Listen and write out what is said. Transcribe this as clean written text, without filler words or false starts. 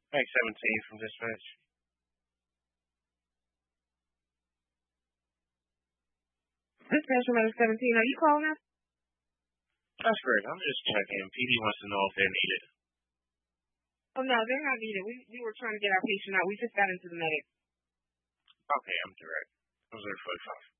Mike 17 from dispatch. Dispatch number 17. Are you calling us? That's great. I'm just checking. PD wants to know if they're needed. Oh, no, they're not needed. We were trying to get our patient out. We just got into the medic. Okay, I'm direct. I was there 45.